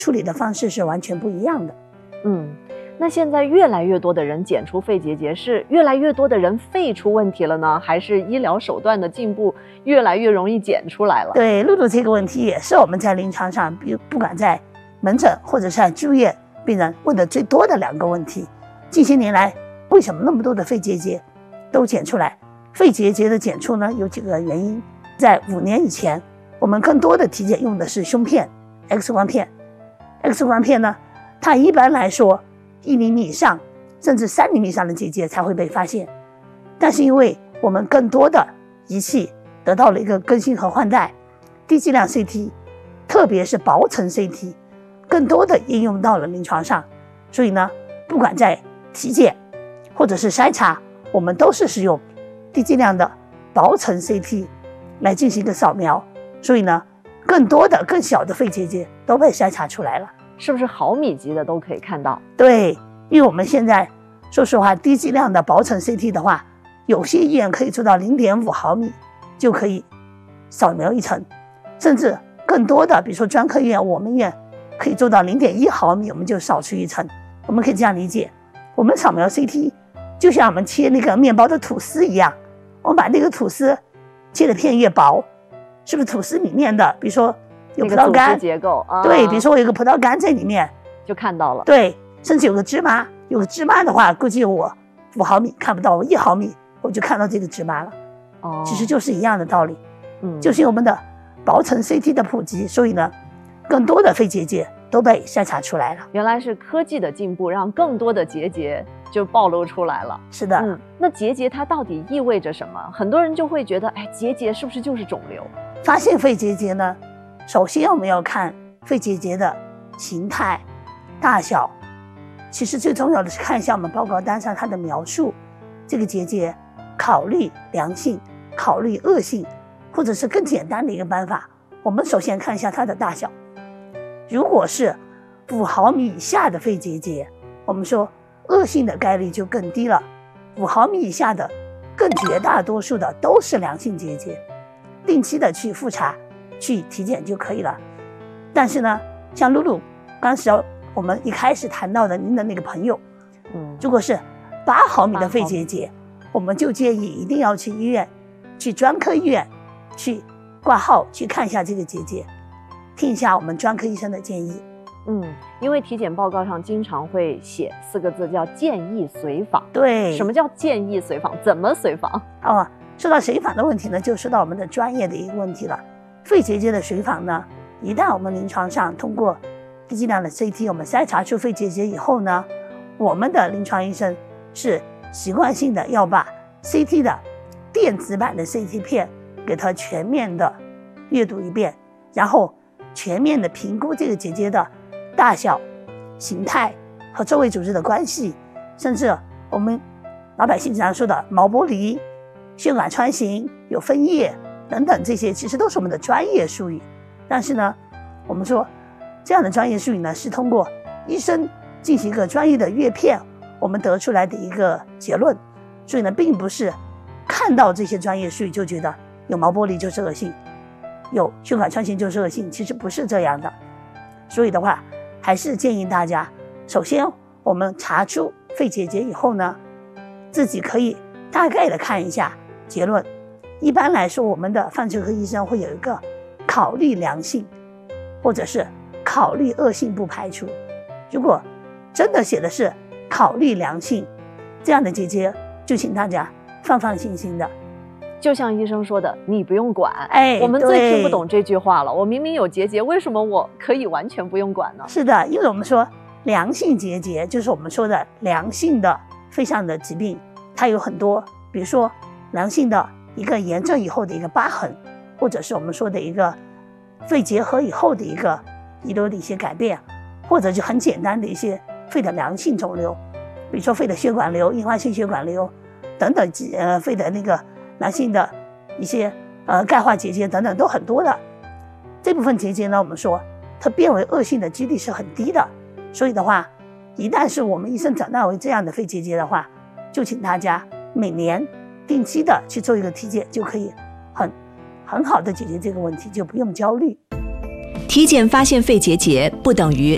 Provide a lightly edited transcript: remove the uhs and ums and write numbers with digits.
处理的方式是完全不一样的。 那现在越来越多的人检出肺结节，是越来越多的人肺出问题了呢，还是医疗手段的进步越来越容易检出来了？ 对，露露这个问题也是我们在临床上，不管在门诊或者是在住院病人问的最多的2个问题。近些年来，为什么那么多的肺结节都检出来？肺结节的检出呢，有几个原因。在5年以前，我们更多的体检用的是胸片、X 光片。X 光片呢，它一般来说1厘米以上，甚至3厘米以上的结节才会被发现。但是因为我们更多的仪器得到了一个更新和换代，低剂量 CT， 特别是薄层 CT， 更多的应用到了临床上。所以呢，不管在体检或者是筛查，我们都是使用低剂量的薄层 CT 来进行一个扫描。所以呢，更多的更小的肺结节都被筛查出来了。 是不是毫米级的都可以看到？ 对，因为我们现在说实话，低剂量的薄层 CT 的话，有些医院可以做到 0.5 毫米就可以扫描一层，甚至更多的，比如说专科医院，我们医院可以做到 0.1 毫米，我们就扫出一层。我们可以这样理解，我们扫描 CT 就像我们切那个面包的吐司一样，我们把那个吐司切的片越薄，是不是吐司里面的，比如说有葡萄干结构对，比如说我有个葡萄干在里面就看到了。 对，甚至有个芝麻，有个芝麻的话，估计我5毫米看不到，我1毫米我就看到这个芝麻了。其实就是一样的道理。就是我们的薄层 CT 的普及，所以呢，更多的肺结节都被筛查出来了。 原来是科技的进步，让更多的结节就暴露出来了。 是的。 那结节它到底意味着什么？很多人就会觉得，结节是不是就是肿瘤？ 发现肺结节呢，首先我们要看肺结节的形态、大小。其实最重要的是看一下我们报告单上它的描述，这个结节考虑良性、考虑恶性，或者是更简单的一个办法，我们首先看一下它的大小。如果是5毫米以下的肺结节，我们说恶性的概率就更低了。5毫米以下的，更绝大多数的都是良性结节，定期的去复查、去体检就可以了。但是呢，像露露当时我们一开始谈到的您的那个朋友，如果是8毫米的肺结节，我们就建议一定要去医院，去专科医院去挂号去看一下这个结节，听一下我们专科医生的建议。 因为体检报告上经常会写4个字，叫建议随访。 对， 什么叫建议随访？怎么随访？ 说到随访的问题呢，就说到我们的专业的一个问题了。肺结节的随访呢，一旦我们临床上通过低剂量的 CT 我们筛查出肺结节以后呢，我们的临床医生是习惯性的要把 CT 的电子版的 CT 片给它全面的阅读一遍，然后全面的评估这个结节的大小、形态和周围组织的关系，甚至我们老百姓经常说的毛玻璃、血管穿行、有分叶等等，这些其实都是我们的专业术语。但是呢，我们说这样的专业术语呢，是通过医生进行一个专业的阅片，我们得出来的一个结论。所以呢，并不是看到这些专业术语就觉得有毛玻璃就是恶性，有血管穿行就是恶性，其实不是这样的。所以的话，还是建议大家，首先我们查出肺结节以后呢，自己可以大概的看一下结论。一般来说，我们的放射科医生会有一个考虑良性，或者是考虑恶性不排除。如果真的写的是考虑良性，这样的结节就请大家放心心的。 就像医生说的，你不用管。我们对， 最听不懂这句话了。我明明有结节，为什么我可以完全不用管呢？ 是的，因为我们说良性结节就是我们说的良性的肺上的疾病，它有很多，比如说良性的一个炎症以后的一个疤痕，或者是我们说的一个肺结核以后的一个遗留的一些改变，或者就很简单的一些肺的良性肿瘤，比如说肺的血管瘤、硬化性血管瘤等等，肺的那个良性的一些钙化结节等等都很多的。这部分结节呢，我们说它变为恶性的几率是很低的。所以的话，一旦是我们医生诊断为这样的肺结节的话，就请大家每年定期的去做一个体检，就可以很好的解决这个问题，就不用焦虑。 体检发现肺结节不等于